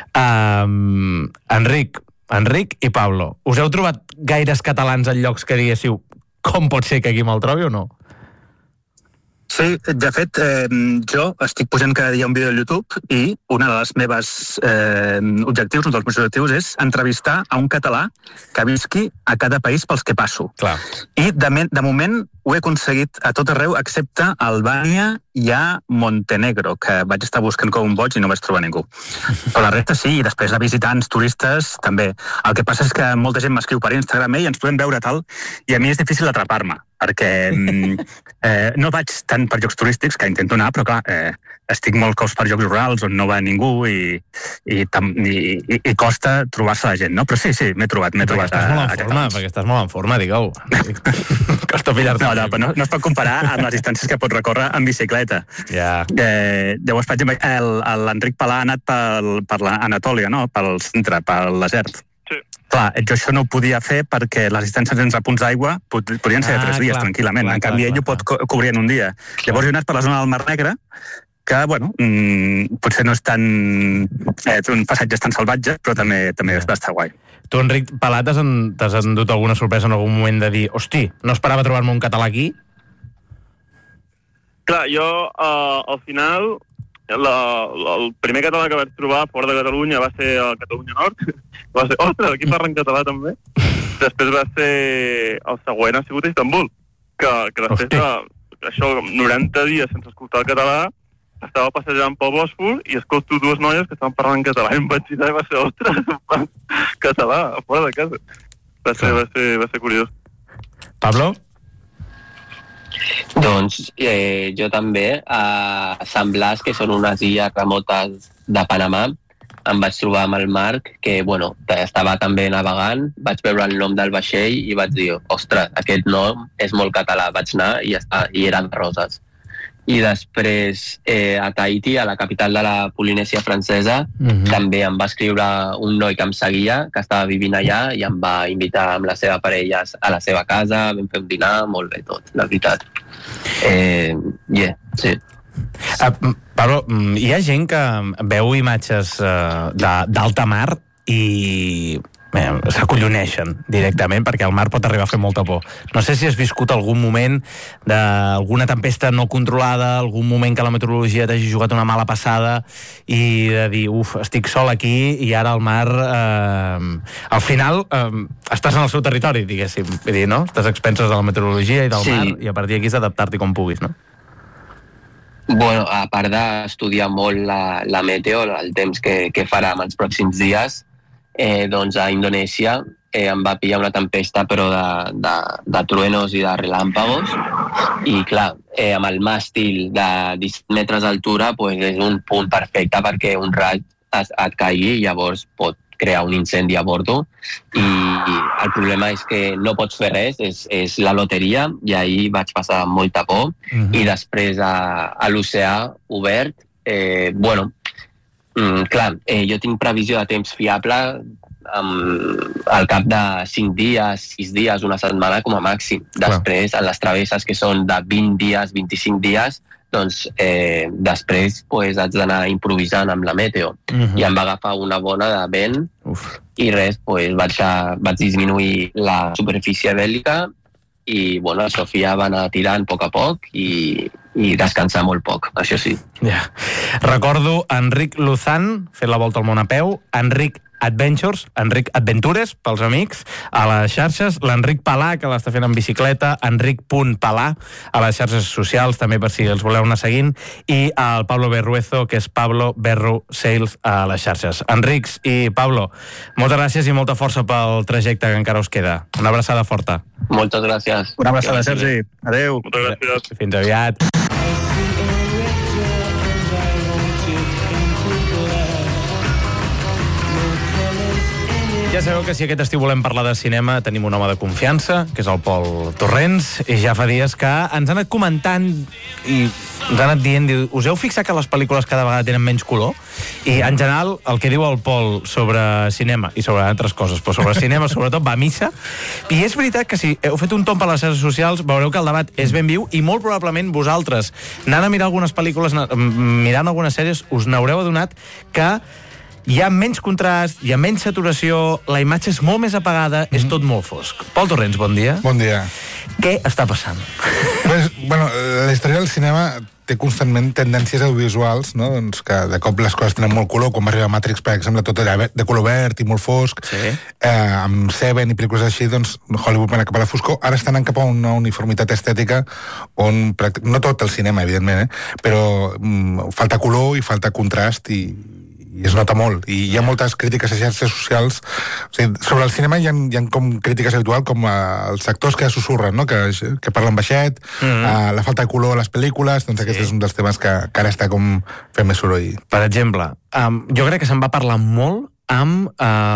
Um, Enric, Enric i Pablo, us heu trobat gaires catalans en llocs que diguéssiu com pot ser que aquí me'l trobi o no? Sí, de fet, eh, jo estic pujant cada dia un vídeo a YouTube i una de les meves eh, objectius, un dels meus objectius és entrevistar a un català que visqui a cada país pels que passo. Clar. I de, de moment ho he aconseguit a tot arreu, excepte a Albània i a Montenegro, que vaig estar buscant com un boig i no vaig trobar ningú. Però la resta sí, i després de visitants, turistes, també. El que passa és que molta gent m'escriu per Instagram i ens podem veure tal, i a mi és difícil atrapar-me, perquè eh, no vaig tant per llocs turístics, que intento anar, però clar, eh, estic molt cos per llocs rurals on no va ningú i, i, i, i, i costa trobar-se la gent, no? Però sí, sí, m'he trobat, m'he trobat estàs molt en forma, perquè estàs molt en forma, digueu. Costa pillar-te. No, no, però no, no es pot comparar amb les distàncies que pots recórrer en bicicleta. Yeah. Eh, llavors, per exemple, l'Enric Palà ha anat pel, per l'Anatòlia, no? Pel centre, pel desert. Sí. Clar, jo això no ho podia fer perquè les distàncies entre punts d'aigua podrien ser de tres ah, dies, clar, tranquil·lament. Clar, en canvi, clar, ell ho pot co cobrir en un dia. Clar. Llavors, jo he anat per la zona del Mar Negre, que, bueno, mmm, potser no és tan... Eh, un passatge tan salvatge, però també, també yeah. va estar guai. Tu, Enric Palà, t'has endut alguna sorpresa en algun moment de dir hosti, no esperava trobar-me un català aquí? Clar, jo, uh, al final, la, la, el primer català que vaig trobar fora de Catalunya va ser a Catalunya Nord. Va ser, ostres, aquí parlen català també. Després va ser... El següent ha sigut a Istanbul, que, que després de això, noranta dies sense escoltar el català, estava passejant pel Bòsfor i escolto dues noies que estaven parlant català i em vaig girar i va ser, ostres, català, fora de casa. Va ser, va ser, va ser curiós. Pablo? Doncs eh, jo també a Sant Blas, que són unes illes remotes de Panamà, em vaig trobar amb el Marc, que, bueno, estava també navegant, vaig veure el nom del vaixell i vaig dir, ostres, aquest nom és molt català, vaig anar i ja està, i eren Roses. I després eh, a Tahiti, a la capital de la Polinèsia francesa, uh-huh. també em va escriure un noi que em seguia, que estava vivint allà, i em va invitar amb la seva parella a la seva casa, vam fer un dinar, molt bé tot, la veritat. Eh, yeah, sí. Uh, Pablo, hi ha gent que veu imatges uh, d'alta mar i s'acolloneixen directament perquè el mar pot arribar a fer molta por. No sé si has viscut algun moment d'alguna tempesta no controlada, algun moment que la meteorologia t'hagi jugat una mala passada i de dir, uf, estic sol aquí i ara el mar eh, al final eh, estàs en el seu territori, diguéssim. Vull dir, no? Estàs a expenses de la meteorologia i del sí. mar i a partir d'aquí és adaptar-t'hi com puguis, no? Bueno, a part d'estudiar molt la, la meteo, el temps que, que farà en els pròxims dies, Eh, doncs a Indonèsia eh, em va pillar una tempesta però de, de, de truenos i de relàmpagos i clar, eh, amb el màstil de disset metres d'altura pues, és un punt perfecte perquè un raig es, et caigui i llavors pot crear un incendi a bordo i el problema és que no pots fer res, és, és la loteria i ahir vaig passar molta por uh-huh. i després a, a l'oceà obert, eh, bueno, Mm, clar, eh, jo tinc previsió de temps fiable um, al cap de cinc dies, sis dies, una setmana com a màxim. Després, a les travesses que són de vint dies, vint-i-cinc dies, doncs eh, després pues, haig d'anar improvisant amb la meteo. Uh-huh. I em va agafar una bona de vent Uf. i res, pues, vaig, a, vaig disminuir la superfície bèl·lica i bueno, la Sofia va anar tirant a poc a poc i, i descansar molt poc, això sí. Yeah. Recordo Enric Luzán fent la volta al món a peu, Enric Adventures, Enric Adventures, pels amics, a les xarxes, l'Enric Palà, que l'està fent en bicicleta, Enric.Palà, a les xarxes socials, també per si els voleu anar seguint, i el Pablo Berruezo, que és Pablo Berru Sales a les xarxes. Enrics i Pablo, moltes gràcies i molta força pel trajecte que encara us queda. Una abraçada forta. Moltes gràcies. Una abraçada, Sergi. Adéu. Moltes gràcies. Fins aviat. Ja sabeu que si aquest estiu volem parlar de cinema tenim un home de confiança, que és el Pol Torrents, i ja fa dies que ens ha anat comentant i ens ha anat dient, diu, us heu fixat que les pel·lícules cada vegada tenen menys color? I en general el que diu el Pol sobre cinema i sobre altres coses, però sobre cinema sobretot va a missa, i és veritat que si heu fet un tomb per les xarxes socials veureu que el debat és ben viu i molt probablement vosaltres, anant a mirar algunes pel·lícules, mirant algunes sèries, us n'haureu adonat que hi ha menys contrast, hi ha menys saturació, la imatge és molt més apagada, mm-hmm. és tot molt fosc. Pol Torrents, bon dia. Bon dia. Què està passant? Pues, bueno, la història del cinema té constantment tendències audiovisuals, no? Doncs que de cop les coses tenen molt color, quan va arribar Matrix, per exemple, tot era de color verd i molt fosc. Sí. Eh, amb Seven i pel·lícules així, doncs Hollywood va anar cap a la foscor. Ara estan anant cap a una uniformitat estètica on, no tot el cinema, evidentment, eh? però mm, falta color i falta contrast i i es nota molt, i hi ha moltes crítiques a xarxes socials, o sigui, sobre el cinema hi ha, hi ha com crítiques habituals com uh, els actors que sussurren, no? que, que parlen baixet, mm-hmm. uh, la falta de color a les pel·lícules, doncs sí. aquest és un dels temes que, que ara està com fent més soroll. Per exemple, um, jo crec que se'n va parlar molt amb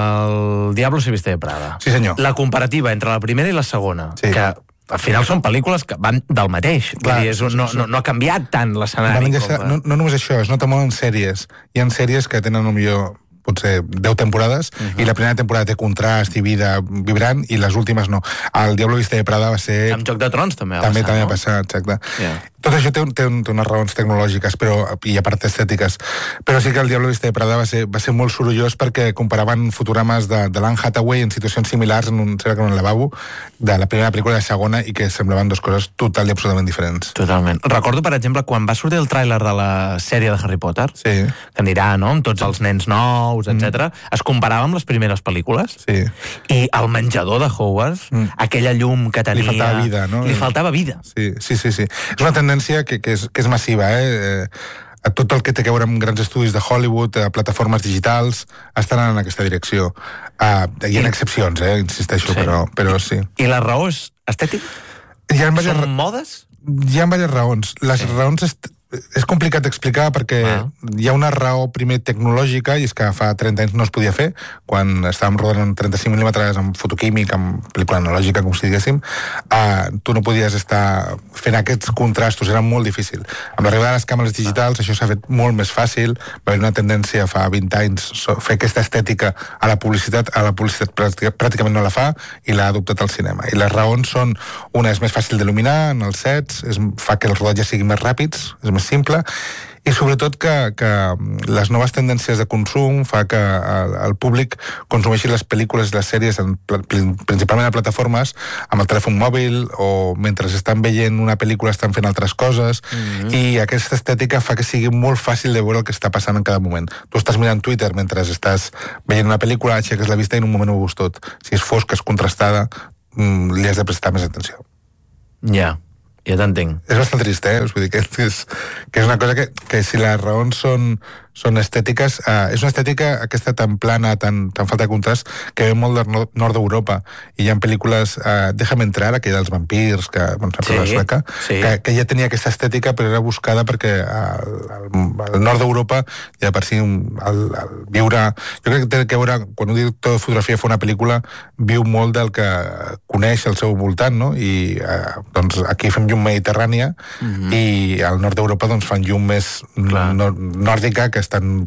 el Diablo se viste de Prada. Sí, senyor. La comparativa entre la primera i la segona, sí. que al final són pel·lícules que van del mateix. Clar, dir, és, no, no, no ha canviat tant l'escenari. Com... No, no només això, es nota molt en sèries. Hi ha sèries que tenen millor potser deu temporades, uh-huh. i la primera temporada té contrast i vida vibrant, i les últimes no. El Diablo Viste de Prada va ser... Amb Joc de Trons també va també, passar, també no? va passar, exacte. Yeah. Tot això té, té, té unes raons tecnològiques però, i a part estètiques, però sí que el Diablo Viste de Prada va ser, va ser molt sorollós perquè comparaven fotogrames de, de l'Anne Hathaway en situacions similars en un, en un lavabo de la primera pel·lícula i la segona, i que semblaven dues coses total i absolutament diferents. Totalment. Recordo, per exemple, quan va sortir el tràiler de la sèrie de Harry Potter, sí. que anirà, no?, amb tots els nens nous, etcètera, mm. es comparava amb les primeres pel·lícules, sí. i el menjador de Hogwarts, mm. aquella llum que tenia... Li faltava vida, no? Li faltava vida. Sí, sí, sí. sí. És una tendència que, que, és, que és massiva, eh? A tot el que té a veure amb grans estudis de Hollywood, a plataformes digitals, estan en aquesta direcció. Uh, hi ha excepcions, eh? Insisteixo, sí. Però, però sí. I la raó és estètica? Hi ha diverses... Són modes? Hi ha diverses raons. Les sí. raons est és complicat d'explicar perquè ah. hi ha una raó primer tecnològica, i és que fa trenta anys no es podia fer, quan estàvem rodant en trenta-cinc mil·límetres amb fotoquímic, amb pel·lícula analògica, com si diguéssim, uh, tu no podies estar fent aquests contrastos, era molt difícil. Amb l'arribada de les càmeres digitals això s'ha fet molt més fàcil, va haver una tendència fa vint anys fer aquesta estètica a la publicitat, a la publicitat pràcticament no la fa, i l'ha adoptat al cinema. I les raons són, una és més fàcil d'il·luminar en els sets, és, fa que els rodatges siguin més ràpids, és més simple, i sobretot que, que les noves tendències de consum fa que el, el públic consumeixi les pel·lícules i les sèries en, principalment a plataformes amb el telèfon mòbil, o mentre estan veient una pel·lícula estan fent altres coses, mm-hmm. i aquesta estètica fa que sigui molt fàcil de veure el que està passant en cada moment. Tu estàs mirant Twitter mentre estàs veient una pel·lícula, aixeques la vista i en un moment ho veus tot. Si és fosca, és contrastada, li has de prestar més atenció. Ja. Yeah. Ja t'entenc. És bastant trist, eh? Vull dir que és, que és una cosa que, que si les raons són, són estètiques, eh, és una estètica aquesta tan plana, tan, tan falta de contrast, que ve molt del nord, nord d'Europa, i hi ha pel·lícules, eh, Déjame entrar, aquella dels vampirs, que, bueno, sí, la sueca, sí. que, que ja tenia aquesta estètica, però era buscada perquè al, al, al nord d'Europa ja per si el, el viure... Jo crec que té que veure, quan un director de fotografia fa una pel·lícula, viu molt del que coneix al seu voltant, no? I eh, doncs aquí fem llum mediterrània, mm-hmm. i al nord d'Europa doncs fan llum més no, nòrdica, que estan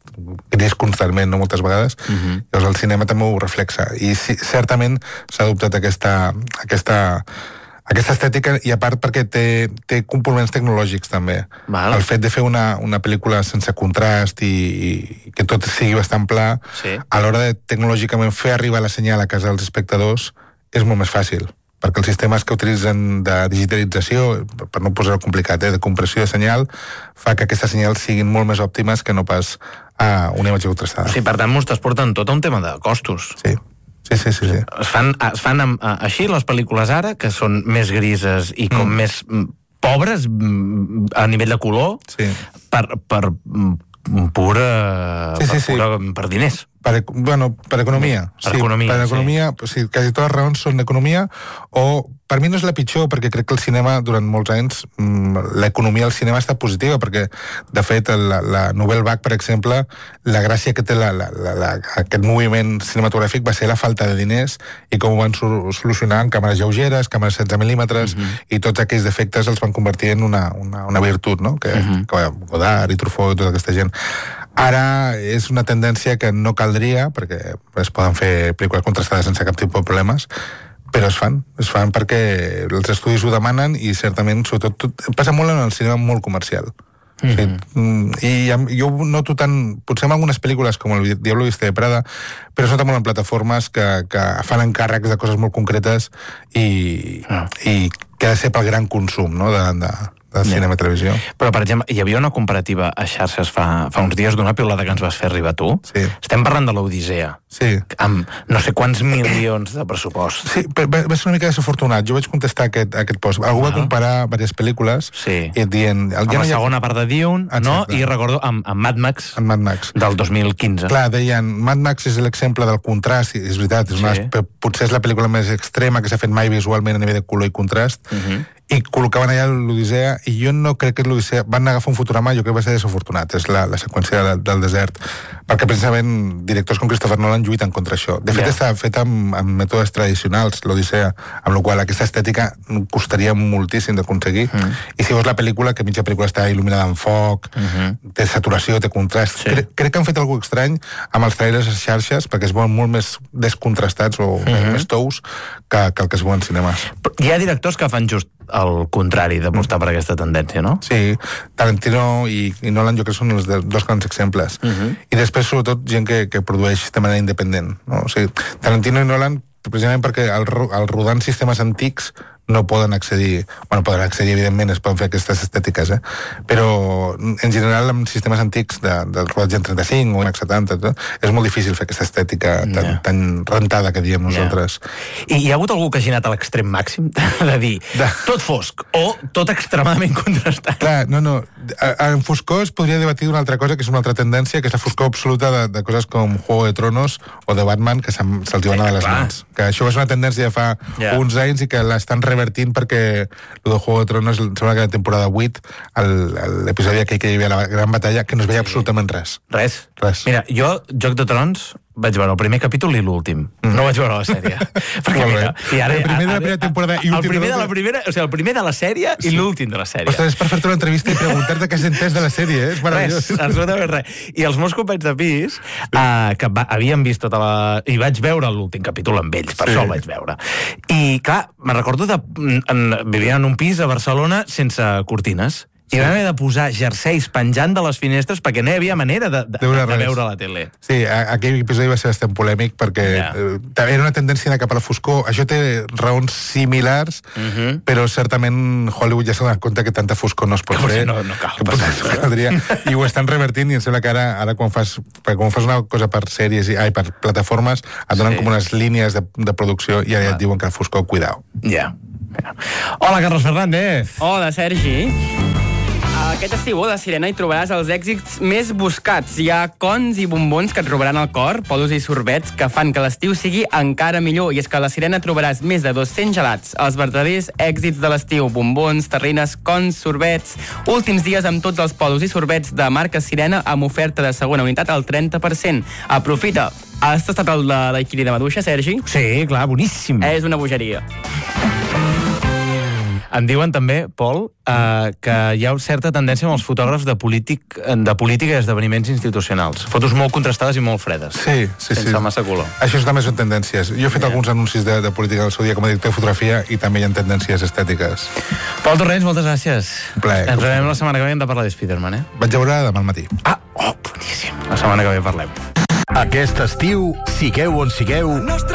gris constantment, no, moltes vegades. Mm-hmm. Llavors el cinema també ho reflexa, i sí, certament s'ha adoptat aquesta, aquesta, aquesta estètica, i a part perquè té, té components tecnològics també. Val. El fet de fer una, una pel·lícula sense contrast i, i que tot sigui bastant pla, sí. a l'hora de tecnològicament fer arribar la senyal a casa dels espectadors és molt més fàcil, perquè els sistemes que utilitzen de digitalització, per no posar-ho complicat, eh, de compressió de senyal, fa que aquestes senyals siguin molt més òptimes que no pas a una imatge contrastada. Sí, per tant, mos transporten tot a un tema de costos. Sí. Sí, sí, sí, sí. Es fan, es fan amb, així les pel·lícules ara, que són més grises i com mm. més pobres a nivell de color, sí. per, per pura... Sí, sí, per, pura, sí. per diners. Per, bueno, per economia. Per sí, economia, per economia, sí. Sí, quasi totes les raons són d'economia, o per mi no és la pitjor, perquè crec que el cinema, durant molts anys, l'economia del cinema està positiva, perquè, de fet, la, la Nouvelle Vague, per exemple, la gràcia que té la, la, la, la, aquest moviment cinematogràfic va ser la falta de diners, i com ho van solucionar en càmeres lleugeres, càmeres setze mil·límetres, uh-huh. i tots aquells defectes els van convertir en una, una, una virtut, no? Que, uh-huh. que Godard i Truffaut i tota aquesta gent. Ara és una tendència que no caldria, perquè es poden fer pel·lícules contrastades sense cap tipus de problemes, però es fan, es fan perquè els estudis ho demanen, i certament, sobretot, passa molt en el cinema molt comercial. Mm-hmm. Sí, i jo noto tant, potser en algunes pel·lícules com El Diablo viste de Prada, però es nota molt en plataformes que, que fan encàrrecs de coses molt concretes i, ah. i que ha de ser pel gran consum, no?, de, de, de cinema i televisió. Però, per exemple, hi havia una comparativa a xarxes fa, fa uns dies d'una piulada que ens vas fer arribar tu. Sí. Estem parlant de l'Odissea. Sí. Amb no sé quants milions de pressupost. Sí, però va ser una mica desafortunat. Jo vaig contestar aquest, aquest post. Algú ah. va comparar diverses pel·lícules, sí. i dient... El, amb la segona part de Dune, exacte. No? I recordo amb, amb Mad Max, amb Mad Max del dos mil quinze. Clar, deien, Mad Max és l'exemple del contrast, i és veritat, és una, sí. potser és la pel·lícula més extrema que s'ha fet mai visualment a nivell de color i contrast, uh-huh. i col·locaven allà l'Odissea, i jo no crec que l'Odissea... Van agafar un Futurama, jo crec que va ser desafortunat, és la, la seqüència de, del desert, perquè precisament directors com Christopher Nolan lluiten contra això. De fet, yeah. està fet amb, amb mètodes tradicionals, l'Odissea, amb la qual aquesta estètica costaria moltíssim d'aconseguir, mm. i si veus la pel·lícula, que mitja pel·lícula està il·luminada amb foc, mm-hmm. té saturació, té contrast... Sí. Cre crec que han fet alguna cosa estrany amb els trailers a xarxes, perquè es veuen molt més descontrastats o mm-hmm. més tous que, que el que es veuen cinemes. Hi ha directors que fan just el contrari d'apostar mm. per aquesta tendència, no? Sí, Tarantino i, i Nolan jo crec que són els de, dos grans exemples. Uh-huh. I després, sobretot, gent que, que produeix de manera independent, no? O sigui, Tarantino i Nolan, precisament perquè al, al rodar en sistemes antics no poden accedir, bueno, poden accedir, evidentment, es poden fer aquestes estètiques, eh? Però, en general, amb sistemes antics de, del rodatge en trenta-cinc o en setanta, tot, és molt difícil fer aquesta estètica tan, yeah. tan rentada que diem nosaltres. Yeah. I hi ha hagut algú que hagi anat a l'extrem màxim de dir de... tot fosc o tot extremadament contrastat? Clar, no, no. En foscor es podria debatir d'una altra cosa, que és una altra tendència, que és la foscor absoluta de, de coses com Juego de Tronos o de Batman, que se'ls se van anar de les mans. Que això és una tendència de fa yeah. uns anys i que l'estan revertint perquè el de Juego de Tronos, sembla que la temporada vuit, l'episodi aquell que hi havia la gran batalla, que no es veia absolutament res. Res. Res. Mira, jo, Joc de Trons, vaig veure el primer capítol i l'últim. Mm. No vaig veure la sèrie. Perquè, mira, i ara, el primer de la primera temporada i el últim primer de de la primera, o sigui, el primer de la sèrie i l'últim de la sèrie. Ostres, és per fer-te una entrevista i preguntar-te què has entès de la sèrie, eh? És meravellós. Res, absolutament res. I els meus companys de pis, uh, que va, havien vist tota la... I vaig veure l'últim capítol amb ells, per sí. això el vaig veure. I, clar, me'n recordo de... En, vivien en un pis a Barcelona sense cortines. I vam haver de posar jerseis penjant de les finestres perquè no hi havia manera de, de, de, de veure la tele. Sí, aquell episodi va ser bastant polèmic perquè yeah. eh, era una tendència d'anar cap a la foscor. Això té raons similars, uh -huh. però certament Hollywood ja s'ha donat compte que tanta foscor no es pot fer. No, no cal. Que potser no caldria. I ho estan revertint i em sembla que ara, ara quan, fas, quan fas una cosa per sèries, ai, per plataformes, et donen sí. com unes línies de, de producció i ara ja et diuen que la foscor, cuidao. Ja. Yeah. Yeah. Hola, Carlos Fernández. Hola, Sergi. Aquest estiu a la Sirena hi trobaràs els èxits més buscats. Hi ha cons i bombons que et robaran el cor, polos i sorbets que fan que l'estiu sigui encara millor. I és que a la Sirena trobaràs més de dos-cents gelats. Els verdaders èxits de l'estiu. Bombons, terrines, cons, sorbets. Últims dies amb tots els polos i sorbets de marca Sirena amb oferta de segona unitat al trenta per cent. Aprofita. Has tastat el de daiquiri de maduixa, Sergi? Sí, clar, boníssim. És una bogeria. Em diuen també, Pol, eh, que hi ha certa tendència amb els fotògrafs de, polític, de política i esdeveniments institucionals. Fotos molt contrastades i molt fredes. Sí, sí, sense sí. massa color. Això també són tendències. Jo he fet yeah. alguns anuncis de, de política al seu dia com a director de fotografia i també hi ha tendències estètiques. Pol Torrents, moltes gràcies. Un plaer. Ens veiem la setmana que ve, hem de parlar de Spiderman, eh? Vaig a veure demà al matí. Ah, oh, boníssim. La setmana que ve parlem. Aquest estiu, sigueu on sigueu,